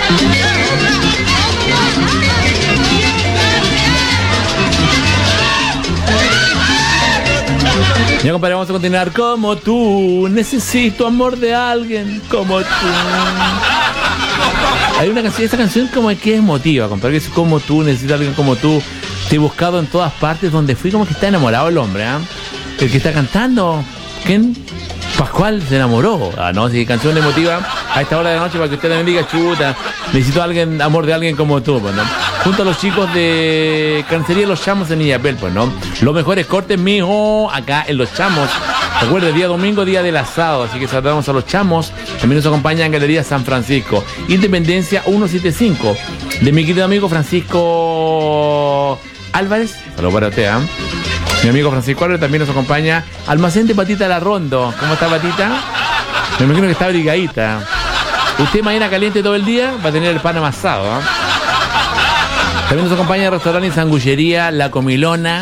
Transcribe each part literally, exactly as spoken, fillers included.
Ya, compadre, vamos a continuar. Como tú, necesito amor de alguien como tú. Hay una canción, esta canción como que es emotiva, compadre, que es como tú, necesito a alguien como tú. Te he buscado en todas partes, donde fui, como que está enamorado el hombre, ¿eh? El que está cantando, ¿quién? Pascual se enamoró. Ah, no, sí, canción emotiva a esta hora de la noche para que usted también diga, chuta, necesito a alguien, amor de alguien como tú, pues, ¿no? Junto a los chicos de Carnicería Los Chamos en Illapel, pues, ¿no? Los mejores cortes, mijo, acá en Los Chamos. Recuerde, día domingo, día del asado, así que saludamos a Los Chamos. También nos acompaña en Galería San Francisco. Independencia ciento setenta y cinco, de mi querido amigo Francisco Álvarez. Saludos para usted, ¿eh? Mi amigo Francisco Álvarez también nos acompaña. Almacén de Patita La Rondo. ¿Cómo está, Patita? Me imagino que está abrigadita. Usted mañana caliente todo el día va a tener el pan amasado, ¿eh? También nos acompaña el restaurante y sangullería La Comilona.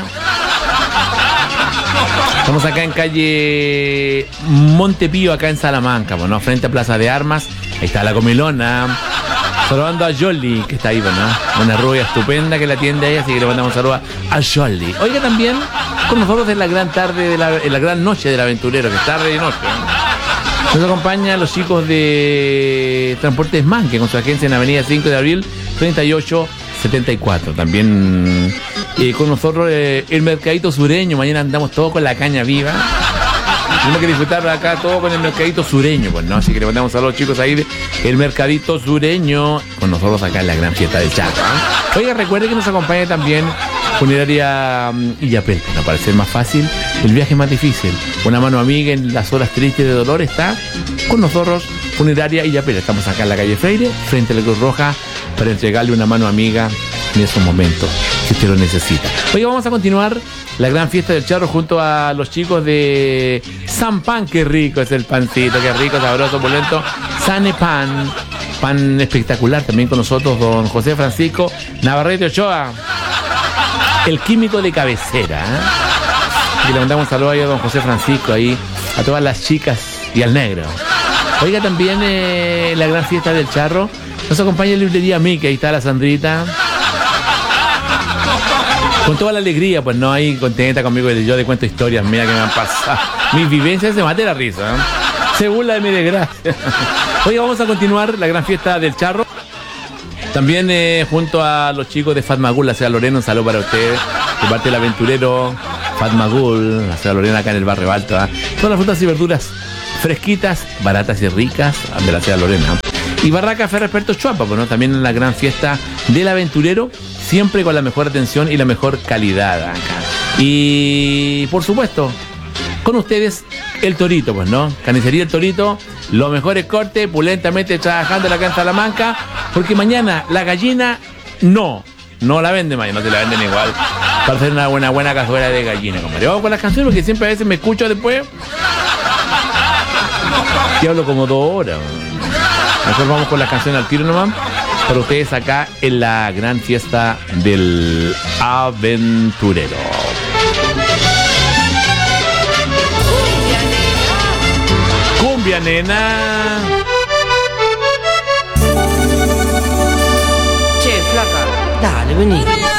Estamos acá en calle Montepío, acá en Salamanca, bueno, frente a Plaza de Armas. Ahí está La Comilona. Saludando a Jolly, que está ahí, ¿no? Una rubia estupenda que la atiende ahí, así que le mandamos un saludo a Jolly. Oiga, también con nosotros en la gran tarde, de la, en la gran noche del aventurero, que es tarde y noche, ¿no? Nos acompañan los chicos de Transportes Man, que con su agencia en Avenida cinco de abril, treinta y ocho setenta y cuatro. También eh, con nosotros eh, el Mercadito Sureño. Mañana andamos todos con la caña viva. Tenemos que disfrutar acá todo con el Mercadito Sureño, pues, ¿no? Así que le mandamos a los chicos ahí el Mercadito Sureño con nosotros acá en la gran fiesta del Charro, ¿eh? Oiga, recuerde que nos acompaña también Funeraria um, Illapel, no, para ser más fácil, el viaje más difícil. Una mano amiga en las horas tristes de dolor está con nosotros, Funeraria Illapel. Estamos acá en la calle Freire, frente a la Cruz Roja, para entregarle una mano amiga en esos momentos, si usted lo necesita. Oiga, vamos a continuar la gran fiesta del Charro junto a los chicos de San Pan. Qué rico es el pancito, qué rico, sabroso, polento. Sane Pan, pan espectacular. También con nosotros don José Francisco Navarrete Ochoa, el químico de cabecera, ¿eh? Y le mandamos un saludo ahí a don José Francisco, ahí a todas las chicas y al negro. Oiga, también eh, la gran fiesta del Charro nos acompaña en la librería Mickey. Ahí está la Sandrita con toda la alegría, pues no, ahí contenta conmigo. Yo le cuento historias, mira que me han pasado, mis vivencias, se mate la risa, ¿eh? Se burla de mi desgracia. Oiga, vamos a continuar la gran fiesta del Charro. También eh, junto a los chicos de Fatmagul, la señora Lorena, un saludo para usted, de parte del aventurero Fatmagul, la señora Lorena acá en el barrio Alto, ¿eh? Todas las frutas y verduras fresquitas, baratas y ricas de la señora Lorena. Y Barraca Ferrer Expertos Chuapa, pues, ¿no? También en la gran fiesta del aventurero, siempre con la mejor atención y la mejor calidad acá. Y por supuesto, con ustedes el Torito, pues, ¿no? Carnicería El Torito, los mejores cortes, pulentamente trabajando acá en Salamanca, porque mañana la gallina no, no la venden mañana, no se la venden igual. Para hacer una buena, buena cazuela de gallina, compadre. Vamos con las canciones, porque siempre a veces me escucho después y hablo como dos horas. Mejor vamos con las canciones al tiro nomás, para ustedes acá en la gran fiesta del aventurero. Cumbia, nena. Che, flaca, dale, vení.